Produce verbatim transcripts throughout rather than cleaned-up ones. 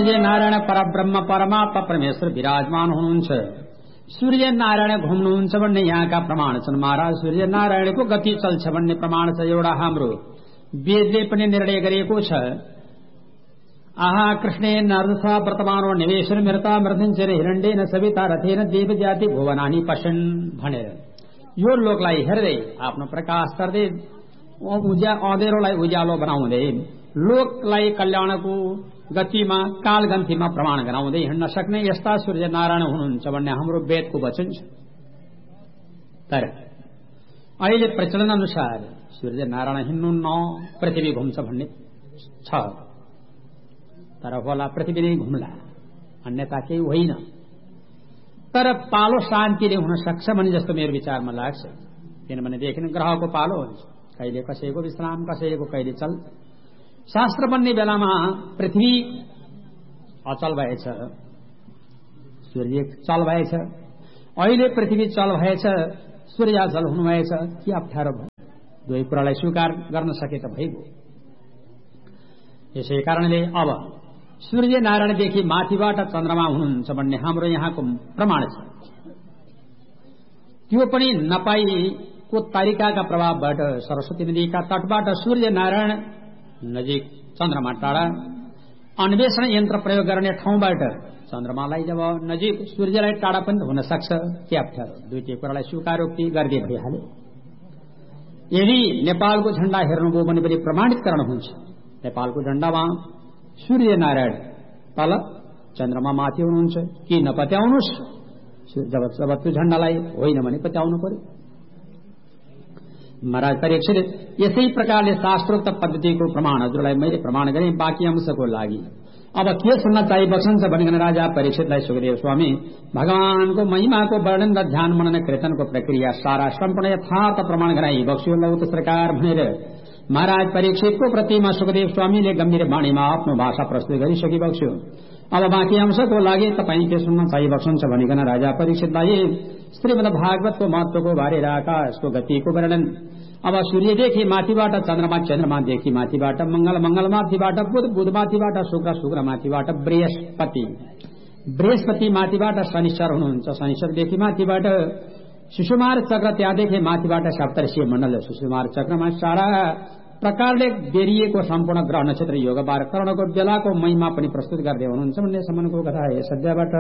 सूर्य नारायण परब्रह्म परमात्मा परमेश्वर विराजमान हुनुहुन्छ। सूर्य नारायण घुम्नुहुन्छ भन्ने यहाँका प्रमाण छन् महाराज। सूर्य नारायणको गति चल्छ भन्ने प्रमाण छ। एउटा हाम्रो वेदले पनि निर्णय गरेको छ। आहा कृष्णे नर्दसा वर्तमानो निवेशन मृता मृदुञ्जन हिरण्डेन सविता रथेन देव जाति भुवनानी पश्यन् भनेर यो लोकलाई हेर्दै आफ्नो प्रकाश गर्दै उज्या अँधेरोलाई उज्यालो बनाउँदै लोकलाई कल्याणको गतिमा कालगन्थीमा प्रमाण गराउँदै हिँड्न सक्ने यस्ता सूर्य नारायण हुनुहुन्छ भन्ने हाम्रो वेदको वचन छ। तर अहिले प्रचलन अनुसार सूर्य नारायण हिँड्नुहुन्न, पृथ्वी घुम्छ भन्ने छ। तर होला पृथ्वी नै घुम्ला, अन्यथा केही होइन। तर पालो शान्तिले हुन सक्छ भन्ने जस्तो मेरो विचारमा लाग्छ। किनभनेदेखि ग्रहको पालो हुन्छ, कहिले कसैको विश्राम, कसैको कहिले चल। शास्त्र बन्ने बेलामा पृथ्वी अचल भएछ, सूर्य चल भएछ। अहिले पृथ्वी चल भएछ, सूर्य अचल हुनुभएछ। के अप्ठ्यारो भयो? दुवै कुरालाई स्वीकार गर्न सके त भइगयो। यसै कारणले अब सूर्य नारायणदेखि माथिबाट चन्द्रमा हुनुहुन्छ भन्ने हाम्रो यहाँको प्रमाण छ। त्यो पनि नपाईको तरिकाका प्रभावबाट सरस्वती नदीका तटबाट सूर्य नारायण नजिक, चन्द्रमा टाढा, अन्वेषण यन्त्र प्रयोग गर्ने ठाउँबाट चन्द्रमालाई जब नजिक, सूर्यलाई टाढा पनि हुन सक्छ। के अप्ठ्यारो? दुईटै कुरालाई स्वीकारोक्ति गर्दै भइहाल्यो। यदि नेपालको झण्डा हेर्नुभयो भने पनि प्रमाणितकरण हुन्छ। नेपालको झण्डामा सूर्य नारायण तल, चन्द्रमा माथि हुनुहुन्छ। कि नपत्याउनुहोस्, जब जब त्यो झण्डालाई होइन भने पत्याउनु पर्यो। महाराज परीक्षित यसै प्रकारले शास्त्रोक्त पद्धतिको प्रमाण हजुरलाई मैले प्रमाण गरेँ। बाँकी अंशको लागि अब के सुन्न चाहिँ बसन्छ भनिकन राजा परीक्षितलाई सुखदेव स्वामी भगवानको महिमाको वर्णन र ध्यान मनन कीर्तनको प्रक्रिया सारा सम्पूर्ण यथार्थ प्रमाण गराई बक्स्यो। लौत सरकार भनेर महाराज परीक्षितको प्रतिमा सुखदेव स्वामीले गम्भीर वाणीमा आफ्नो भाषा प्रस्तुत गरिसकी बक्स्यो। अब बाँकी अंशको लागि तपाईँ के सुन्न चाहिँ बस्नुहुन्छ भनिकन राजा परीक्षितलाई श्रीमद् भागवतको महत्वको बारे आकाशको गतिको वर्णन। अब सूर्यदेखि माथिबाट चन्द्रमा, चन्द्रमादेखि माथिबाट मंगल, मंगल माथिबाट बुध, बुध माथिबाट शुक्र, शुक्र माथिबाट बृहस्पति, बृहस्पति माथिबाट शनिश्चर हुनुहुन्छ। शनिश्चरदेखि माथिबाट सुषुमार चक्र, त्यहाँदेखि माथिबाट सप्तर्षि मण्डल। सुषुमार चक्रमा सारा प्रकारले बेरिएको सम्पूर्ण ग्रह नक्षत्र योग बार करणको बेलाको महिमा पनि प्रस्तुत गर्दै हुनुहुन्छ भन्ने सम्मको कथा है सद्यबाट।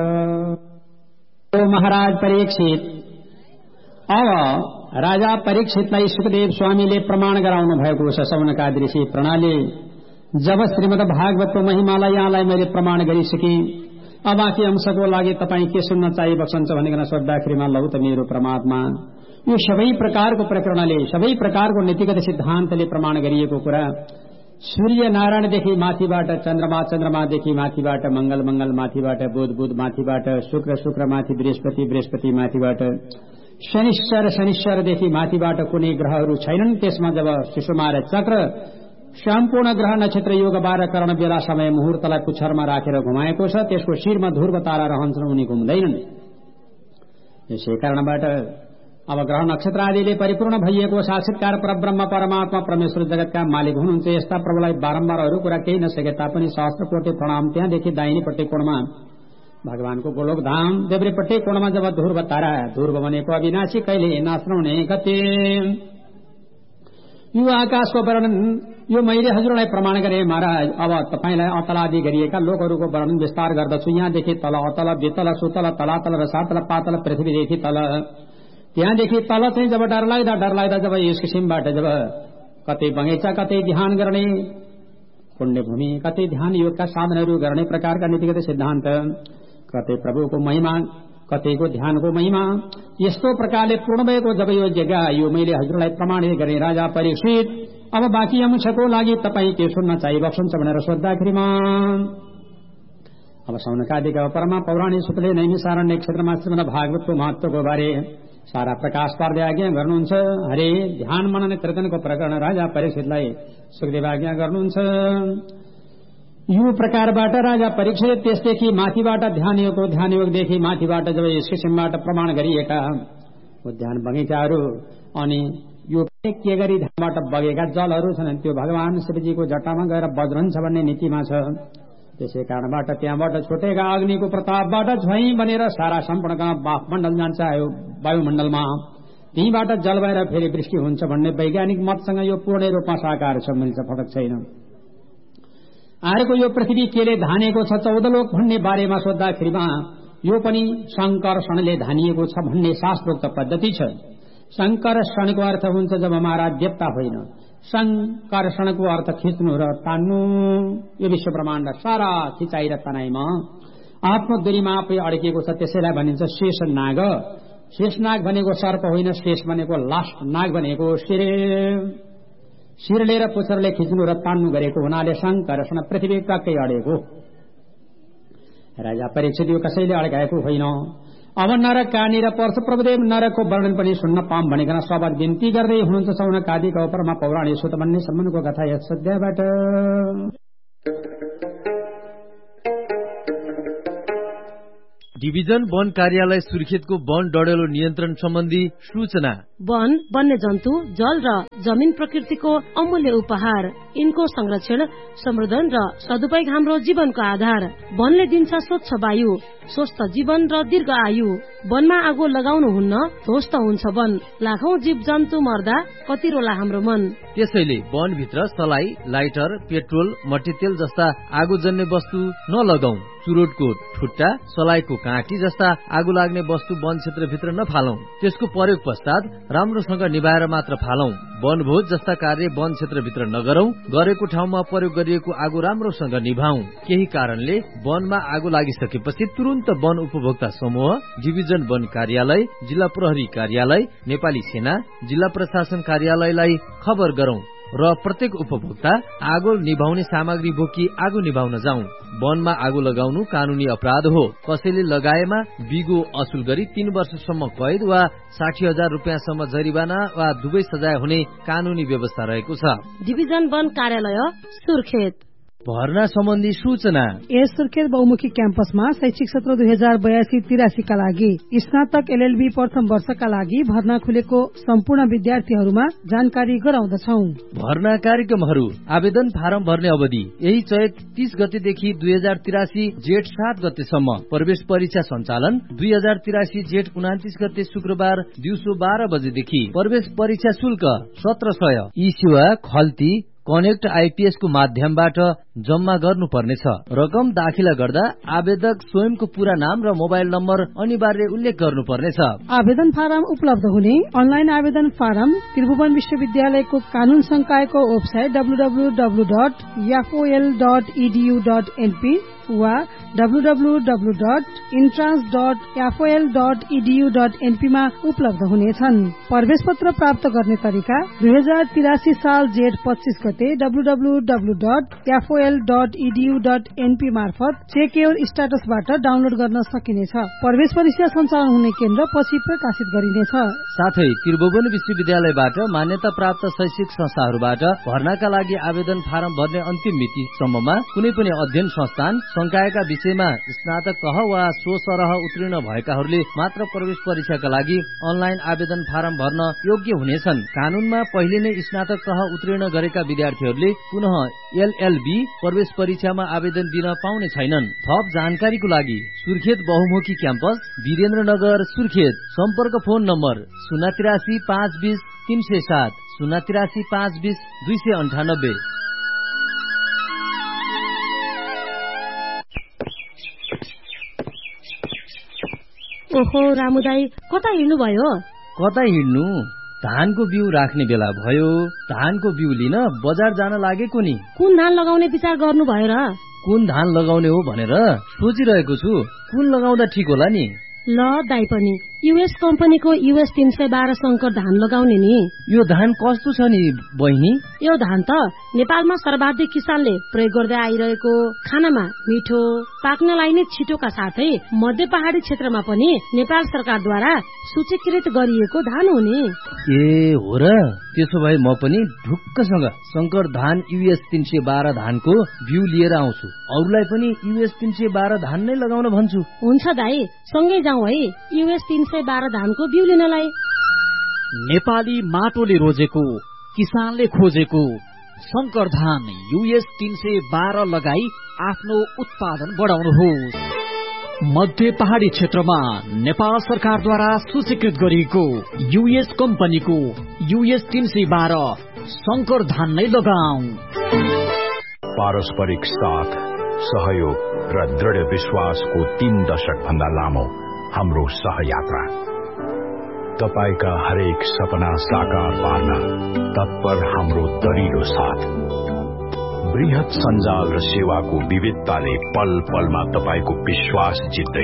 महाराज परीक्षित अब राजा परीक्षितलाई सुखदेव स्वामीले प्रमाण गराउनु भएको छ सौनकादि ऋषि प्रणाली। जब श्रीमद् भागवतको महिमालाई यहाँलाई मैले प्रमाण गरिसके, अब बाँकी अंशको लागि तपाईँ के सुन्न चाहिँ बस्नुहुन्छ भनिकन सोद्धाखेरिमा लौ त मेरो परमात्मा यो सबै प्रकारको प्रकरणले, सबै प्रकारको नीतिगत सिद्धान्तले प्रमाण गरिएको कुरा सूर्य नारायणदेखि माथिबाट चन्द्रमा, चन्द्रमादेखि माथिबाट मंगल, मंगल माथिबाट बुध, बुध माथिबाट शुक्र, शुक्र माथि बृहस्पति, बृहस्पति माथिबाट शनिश्चर, शनिश्चरदेखि माथिबाट कुनै ग्रहहरू छैनन्। त्यसमा जब सुषुमा र चक्र सम्पूर्ण ग्रह नक्षत्र योग बाह्र करण बेला समय मुहूर्तलाई पुच्छरमा राखेर घुमाएको छ, त्यसको शिरमा ध्रुव तारा रहन्छन्, उनी घुम्दैनन्। यसै कारणबाट अब ग्रह नक्षत्र आदिले परिपूर्ण भइएको साक्षात्कार परब्रह्म परमात्मा परमेश्वर जगतका मालिक हुनुहुन्छ। यस्ता प्रभुलाई बारम्बार अरू कुरा केही नसके तापनि सहस्त्रकोटि प्रणाम। त्यहाँदेखि दाहिनेपट्टि कोणमा भगवानको गोलोक धाम, देब्रेपट्टि कोणमा जब ध्रुव तारा, ध्रुव भनेको अविनाशी, कहिले नाच्नुहुने गते, यो आकाशको वर्णन यो मैले हजुरलाई प्रमाण गरेँ महाराज। अब तपाईलाई अतलादि गरिएका लोकहरूको वर्णन विस्तार गर्दछु। यहाँदेखि तल अतल, वितल, सुतल, तलातल, रसातल, पातल, पृथ्वीदेखि तल, त्यहाँदेखि तल चाहिँ जब डर लाग्दा डर लाग्दा जब यस किसिमबाट जब कतै बगैँचा, कतै ध्यान गर्ने पुण्यभूमि, कतै ध्यान योगका साधनहरू गर्ने प्रकारका नीतिगत सिद्धान्त, कतै प्रभुको महिमा, कतैको ध्यानको महिमा, यस्तो प्रकारले पूर्ण भएको जब यो जग्गा यो मैले हजुरलाई प्रमाणित गरेँ राजा परीक्षित। अब बाँकी अंशको लागि तपाईँ के सुन्न चाहिँ बस्नुहुन्छ भनेर सोद्धाखेरिमा अब सौनकादिका परमा पौराणिक सूत्रले नैमिषारण्य क्षेत्रमा श्रीमद् भागवतको महत्वको बारे सारा प्रकाश पार्दै आज्ञा गर्नुहुन्छ। हरे ध्यान मनन कीर्तनको प्रकरण राजा परीक्षितलाई सुखदेव आज्ञा गर्नुहुन्छ। यो प्रकारबाट राजा परीक्षित त्यसदेखि माथिबाट ध्यान योग, ध्यान योगदेखि माथिबाट जब यस किसिमबाट प्रमाण गरिएका उद्यान बगैँचाहरू अनि यो के गरी ध्यानबाट बगेका जलहरू छन् त्यो भगवान शिवजीको जटामा गएर बज्रन्छ भन्ने नीतिमा छ। त्यसै कारणबाट त्यहाँबाट छुटेका अग्निको प्रतापबाट झैं बनेर सारा सम्पूर्ण वायुमण्डल जान्छ वायुमण्डलमा। त्यहीबाट जल भएर फेरि वृष्टि हुन्छ भन्ने वैज्ञानिक मतसँग यो पूर्ण रूपमा साकार छ, मिल्छ, फरक छैन। आएको यो पृथ्वी केले धानेको छ चौध लोक भन्ने बारेमा सोद्धाखेरिमा यो पनि शंकरषणले धानिएको छ भन्ने शास्त्रोक्त पद्धति छ। शंकरषणको अर्थ हुन्छ जब महाराज देवता होइन, शंकरषणको अर्थ खिच्नु र तान्नु। यो विश्व ब्रह्माण्ड सारा खिचाइ र तनाइमा आत्मदुरीमा आफै अड्किएको छ, त्यसैलाई भनिन्छ शेष नाग। शेष नाग भनेको सर्प होइन, शेष भनेको लास्ट, नाग भनेको शिर, शिरले र पुच्छरले खिच्नु र तान्नु गरेको हुनाले शंकरषण पृथ्वी काकै अडेको। राजा परीक्षित यो कसैले अड्काएको होइन। अब नरक कहाँनिर पर्छ, प्रभुदेव नरकको वर्णन पनि सुन्न पाऊँ भनिकन सबद विन्ती गर्दै हुनुहुन्छ। सौनकादिका उपरमा पौराणिक सुत भन्ने सम्बन्धको कथा यस अध्यायबाट। डिभिजन वन कार्यालय सुर्खेतको वन डढेलो नियन्त्रण सम्बन्धी सूचना। वन, वन्य जन्तु, जल र जमिन प्रकृतिको अमूल्य उपहार। यिनको संरक्षण, संवर्धन र सदुपयोग हाम्रो जीवनको आधार। वनले दिन्छ स्वच्छ वायु, स्वस्थ जीवन र दीर्घ आयु। वनमा आगो लगाउनु हुन्न, ध्वस्त हुन्छ वन। लाखौं जीव जन्तु मर्दा कति रोला हाम्रो मन। त्यसैले वनभित्र सलाई, लाइटर, पेट्रोल, मट्टीतेल जस्ता आगोजन्य वस्तु नलगाऊ। चुरोटको ठुट्टा, सलाइको काँटी जस्ता आगो लाग्ने वस्तु वन क्षेत्रभित्र नफालौं। त्यसको प्रयोग पश्चात राम्रोसँग निभाएर मात्र फालौं। वनभोज जस्ता कार्य वन क्षेत्रभित्र नगरौं। गरेको ठाउँमा प्रयोग गरिएको आगो राम्रोसँग निभाऊ। केही कारणले वनमा आगो लागिसकेपछि तुरन्त वन उपभोक्ता समूह, डिभिजन वन कार्यालय, जिल्ला प्रहरी कार्यालय, नेपाली सेना, जिल्ला प्रशासन कार्यालयलाई खबर गरौं र प्रत्येक उपभोक्ता आगो निभाउने सामग्री बोकी आगो निभाउन जाउँ। वनमा आगो लगाउनु कानूनी अपराध हो। कसैले लगाएमा बिगो असुल गरी तीन वर्षसम्म कैद वा साठी हजार रुपियाँसम्म जरिवाना वा दुवै सजाय हुने कानूनी व्यवस्था रहेको छ। डिभिजन वन कार्यालय सुर्खेत। भर्ना सम्बन्धी सूचना। यस सुर्खेत बहुमुखी क्याम्पसमा शैक्षिक सत्र दुई हजार बयासी तिरासीका लागि स्नातक एलएलबी प्रथम वर्षका लागि भर्ना खुलेको सम्पूर्ण विद्यार्थीहरूमा जानकारी गराउँदछौ। भर्ना कार्यक्रमहरू। आवेदन फारम भर्ने अवधि यही चैत तीस गतेदेखि दुई हजार तिरासी जेठ सात गतेसम्म। प्रवेश परीक्षा सञ्चालन दुई हजार तिरासी जेठ उनातिस गते शुक्रबार दिउँसो बाह्र बजेदेखि। प्रवेश परीक्षा शुल्क सत्र सय। यी सेवा खल्ती कनेक्ट आइपीएस को माध्यमबाट जम्मा गर्नुपर्नेछ। रकम दाखिला गर्दा आवेदक स्वयंको पूरा नाम र मोबाइल नम्बर अनिवार्य उल्लेख गर्नुपर्नेछ। आवेदन फारम उपलब्ध हुने अनलाइन आवेदन फारम त्रिभुवन विश्वविद्यालयको कानून संकायको website W W W dot एफओएल dot edu dot NP वा W W W dot entrance dot एफओएल dot edu dot NP मा उपलब्ध हुनेछन्। प्रवेश पत्र प्राप्त गर्ने तरिका दुई हजार तिरासी साल जेठ पच्चीस गते W W W dot एफओएल dot edu dot NP मार्फत चेक योर स्टाटसबाट डाउनलोड गर्न सकिनेछ। प्रवेश परीक्षा सञ्चालन हुने केन्द्र पछि प्रकाशित गरिनेछ। साथै त्रिभुवन विश्वविद्यालयबाट मान्यता प्राप्त शैक्षिक संस्थाहरूबाट भर्नाका लागि आवेदन फारम भर्ने अन्तिम मिति सम्ममा कुनै पनि अध्ययन संस्थान संकायका विषयमा स्नातक तह वा सो सरह उत्तीर्ण भएकाहरूले मात्र प्रवेश परीक्षाका लागि अनलाइन आवेदन फारम भर्न योग्य हुनेछन्। कानूनमा पहिले नै स्नातक तह उत्तीर्ण गरेका विद्यार्थीहरूले पुनः एलएलबी प्रवेश परीक्षामा आवेदन दिन पाउने छैनन्। थप जानकारीको लागि सुर्खेत बहुमुखी क्याम्पस वीरेन्द्रनगर सुर्खेत। सम्पर्क फोन नम्बर शून्य तिरासी पाँच बीस तीन सय सात शून्य तिरासी पाँच बीस दुई सय अन्ठानब्बे। ओहो रामुदाई, कता हिँड्नु भयो? कता हिँड्नु? धानको बिउ राख्ने बेला भयो। धानको बिउ लिन बजार जान लागेको नि। कुन धान लगाउने विचार गर्नु भयो र? कुन धान लगाउने हो भनेर सोचिरहेको छु। कुन लगाउँदा ठिक होला नि? ल दाई पनि यूएस कम्पनीको यूएस तीन सय बाह्र शंकर धान लगाउने नि। यो धान कस्तो छ नि बहिनी? यो धान त नेपालमा सर्वाधिक किसानले प्रयोग गर्दै आइरहेको, खानामा मिठो, पाक्नलाई नै छिटोका साथै मध्य पहाडी क्षेत्रमा पनि नेपाल सरकारद्वारा सूचीकृत गरिएको धान हो नि। ए हो र? त्यसो भए म पनि ढुक्कसँग शंकर धान यूएस तीन सय बाह्र धानको बिउ लिएर आउँछु। अरूलाई पनि यूएस तीन सय बाह्र धान नै लगाउन भन्छु। हुन्छ दाई, सँगै जाउँ है यूएस तीन सय बाह्र धानको बिउ लिनलाई। नेपाली माटोले रोजेको, किसानले खोजेको, शंकर धान यूएस तीन सय बाह्र लगाई आफ्नो उत्पादन बढाउनुहोस्। मध्य पहाडी क्षेत्रमा नेपाल सरकारद्वारा सूचीकृत गरिएको यूएस कम्पनीको यूएस तीन सय बाह्र शंकर धान नै लगाऊ। पारस्परिक साथ, सहयोग र दृढ़ विश्वासको तीन दशक भन्दा लामो हाम्रो सहयात्रा, तपाईका हरेक सपना साकार पार्न तत्पर हाम्रो दरिलो साथ, बृहत सञ्जाल र सेवाको विविधताले पल पलमा तपाईको विश्वास जित्दै,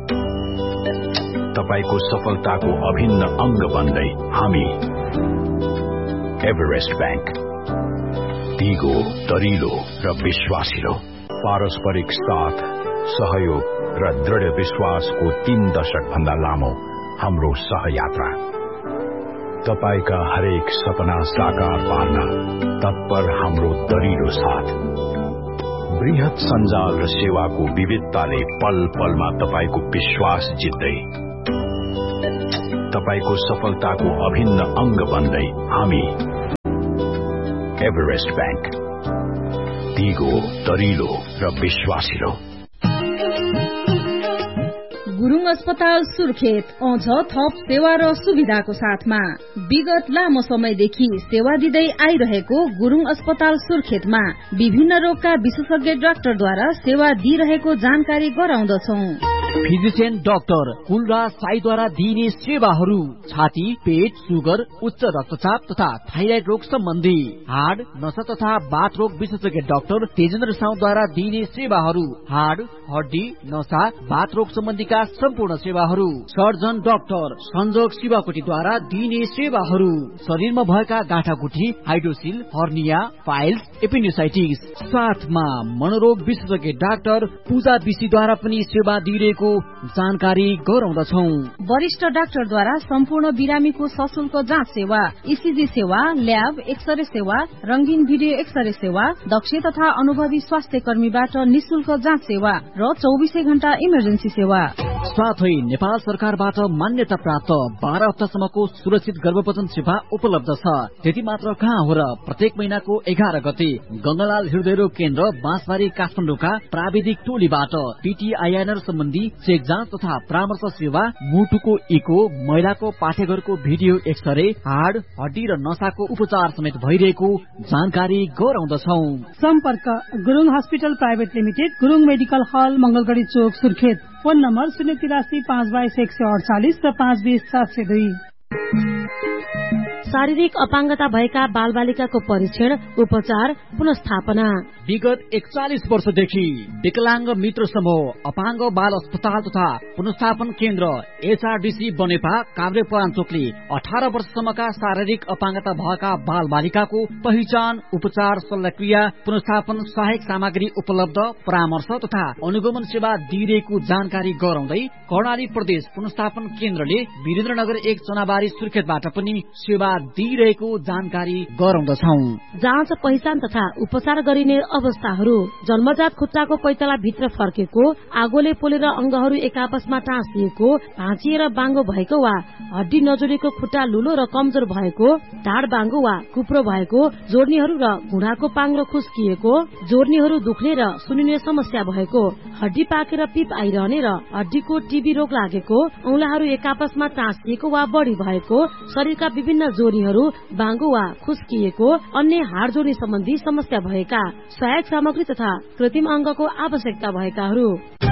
तपाईको सफलताको अभिन्न अंग बन्दै हामी एभरेस्ट बैंक, दिगो, दरिलो र विश्वासिलो। पारस्परिक साथ, सहयोग र दृढ़ विश्वासको तीन दशक भन्दा लामो हाम्रो सहयात्रा, तपाईका हरेक सपना साकार पार्न तत्पर हाम्रो दरिलो साथ, बृहत सञ्जाल र सेवाको विविधताले पल पलमा तपाईको विश्वास जित्दै, तपाईको सफलताको अभिन्न अंग बन्दै हामी एभरेस्ट बैंक, दिगो, दरिलो र विश्वासिलो। गुरुङ अस्पताल सुर्खेत आउँछ थप सेवा र सुविधाको साथमा। विगत लामो समयदेखि सेवा दिँदै आइरहेको गुरुङ अस्पताल सुर्खेतमा विभिन्न रोगका विशेषज्ञ डाक्टरद्वारा सेवा दिइरहेको जानकारी गराउँदछौ। फिजिशियन डाक्टर कुलराज साईद्वारा दिइने सेवाहरू छाती, पेट, सुगर, उच्च रक्तचाप तथा थाइराइड रोग सम्बन्धी, हाड, नसा तथा बाथ रोग विशेषज्ञ डाक्टर तेजेन्द्र साउद्वारा दिइने सेवाहरू, हाड, हड्डी, नसा, बाथ रोग सम्बन्धीका सम्पूर्ण सेवाहरू, सर्जन डाक्टर संजोग शिवाकोटीद्वारा दिइने सेवाहरू, शरीरमा भएका गाँठागुठी, हाइड्रोसिल, हर्निया, फाइल्स, एपेन्डिसाइटिस, साथमा मनोरोग विशेषज्ञ डाक्टर पूजा विशीद्वारा पनि सेवा दिइरहेको जानकारी गराउँदछौ। वरिष्ठ डाक्टरद्वारा सम्पूर्ण बिरामीको सशुल्क जाँच सेवा, ईसीजी सेवा, ल्याब, एक्सरे सेवा, रंगीन भिडियो एक्सरे सेवा, दक्ष तथा अनुभवी स्वास्थ्य कर्मीबाट निशुल्क जाँच सेवा र चौबिसै घण्टा इमर्जेन्सी सेवा। साथै नेपाल सरकारबाट मान्यता प्राप्त बाह्र हप्तासम्मको सुरक्षित गर्भपतन सेवा उपलब्ध छ। त्यति मात्र कहाँ हो र, प्रत्येक महिनाको एघार गते गंगालाल हृदयरोग केन्द्र बाँसबारी काठमाडौँका प्राविधिक टोलीबाट पीटीआईएनआर सम्बन्धी चेक जाँच तथा परामर्श सेवा, मुटुको इको, महिलाको पाठेघरको भिडियो एक्सरे, हाड, हड्डी र नसाको उपचार समेत भइरहेको जानकारी गराउँदछौ। सम्पर्क Gurung hospital private limited, Gurung medical हल, मंगलगढ़ी चोक, सुर्खेत। फोन नम्बर शून्य तिरासी पाँच बाइस एक सय अडचालिस र पाँच बीस सात सय दुई। शारीरिक अपाङ्गता भएका बाल बालिकाको परीक्षण, उपचार, पुनस्थापना। विगत एकचालिस वर्षदेखि विकलांग मित्र समूह अपाङ्ग बाल अस्पताल तथा पुनस्थापन केन्द्र एचआरडीसी बनेपा काभ्रे पराञ्चोकले अठार वर्षसम्मका शारीरिक अपाङ्गता भएका बाल बालिकाको पहिचान, उपचार, शल्यक्रिया, पुनस्थापन सहायक सामग्री उपलब्ध, परामर्श तथा अनुगमन सेवा दिइरहेको जानकारी गराउँदै कर्णाली प्रदेश पुनस्थापन केन्द्रले वीरेन्द्रनगर एक चनाबारी सुर्खेतबाट पनि सेवा दिइरहेको जानकारी गराउँदछौ। जाँच, पहिचान तथा उपचार गरिने अवस्थाहरू: जन्मजात खुट्टाको पैताला भित्र फर्केको, आगोले पोलेर अंगहरू एक आपसमा टाँसिएको, भाँचिएर बाङ्गो भएको वा हड्डी नजोडेको खुट्टा लुलो र कमजोर भएको, ढाड बाङ्गो वा कुप्रो भएको, जोर्नीहरू र घुँडाको पाङ्रो खुस्किएको, जोर्नीहरू दुख्ने र सुनिने समस्या भएको, हड्डी पाकेर पिप आइरहने र हड्डीको टीबी रोग लागेको, औंलाहरू एक आपसमा टाँसिएको वा बढी भएको, शरीरका विभिन्न जोर्नीहरू बाङ्गो वा खुस्किएको, अन्य हाड जोड्ने सम्बन्धी समस्या भएका, सहायक सामग्री तथा कृत्रिम अंगको आवश्यकता भएकाहरू।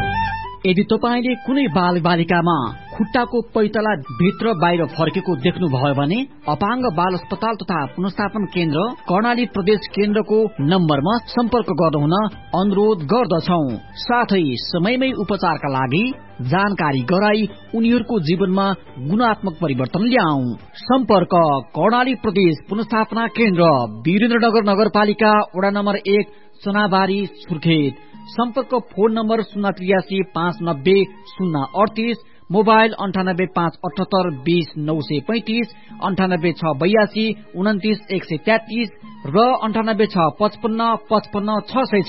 यदि तपाईले कुनै बाल बालिकामा खुट्टाको पैतला भित्र बाहिर फर्केको देख्नुभयो भने अपाङ्ग बाल अस्पताल तथा पुनस्थापन केन्द्र कर्णाली प्रदेश केन्द्रको नम्बरमा सम्पर्क गर्नुहुन अनुरोध गर्दछौ। साथै समयमै उपचारका लागि जानकारी गराई उनीहरूको जीवनमा गुणात्मक परिवर्तन ल्याऊ। सम्पर्क कर्णाली प्रदेश पुनस्थापना केन्द्र, वीरेन्द्रनगर नगरपालिका, वडा नम्बर एक, चनाबारी, सुर्खेत। सम्पर्क फोन नम्बर शून्य त्रियासी पाँच नब्बे शून्य अडतिस, मोबाइल अन्ठानब्बे पाँच अठहत्तर बीस नौ सय पैंतिस, अन्ठानब्बे छ बयासी उन्तिस एक सय तेत्तीस र अन्ठानब्बे छ पचपन्न पचपन्न छ सय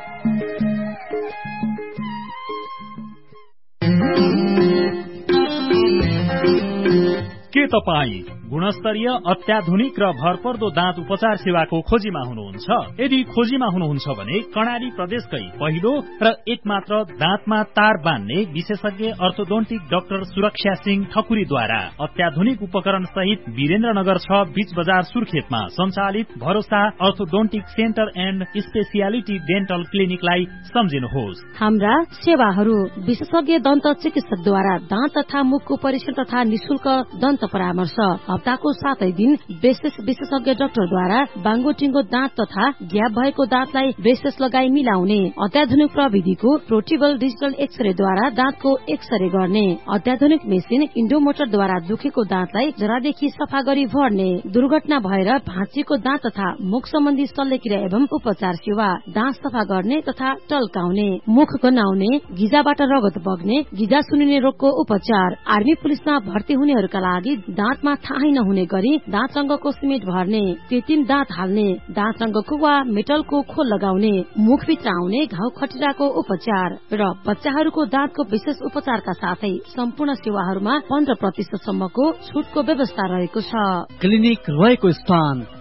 छ। के के तपाईँ गुणस्तरीय अत्याधुनिक र भरपर्दो दाँत उपचार सेवाको खोजीमा हुनुहुन्छ? यदि खोजीमा हुनुहुन्छ भने कर्णाली प्रदेशकै पहिलो र एकमात्र दाँतमा तार बान्ने विशेषज्ञ अर्थोडोन्टिक डाक्टर सुरक्षा सिंह ठकुरीद्वारा अत्याधुनिक उपकरण सहित वीरेन्द्रनगर छ बीच बजार सुर्खेतमा सञ्चालित भरोसा orthodontic centre and speciality dental क्लिनिकलाई सम्झिनुहोस्। हाम्रा सेवाहरू विशेषज्ञ दन्त चिकित्सकद्वारा दाँत तथा मुखको परीक्षण तथा निशुल्क दन्त परामर्श, हप्ताको सातै दिन विशेष विशेषज्ञ डाक्टरद्वारा बाङ्गो टिङ्गो दाँत तथा ग्याप भएको दाँतलाई ब्रेसेस लगाई मिलाउने, अत्याधुनिक प्रविधिको प्रोटिबल डिजिटल एक्सरेद्वारा दाँतको एक्सरे गर्ने, अत्याधुनिक मेसिन इन्डोमोटरद्वारा दुखेको दाँतलाई जरादेखि सफा गरी भर्ने, दुर्घटना भएर भाँचिएको दाँत तथा मुख सम्बन्धी शल्यक्रिया एवं उपचार सेवा, दाँत सफा गर्ने तथा टल्काउने, मुख गन्हाउने, गिजाबाट रगत बग्ने, गिजा सुनिने रोगको उपचार, आर्मी पुलिसमा भर्ती हुनेहरूका लागि दाँतमा थाहै नहुने गरी दाँत रंगको सिमेन्ट भर्ने, कृत्रिम दाँत हाल्ने, दाँत रंगको वा मेटलको खोल लगाउने, मुखभित्र आउने घाउ खटिराको उपचार र बच्चाहरूको दाँतको विशेष उपचारका साथै सम्पूर्ण सेवाहरूमा पन्ध्र प्रतिशत सम्मको छुटको व्यवस्था रहेको छ। क्लिनिक रहेको स्थान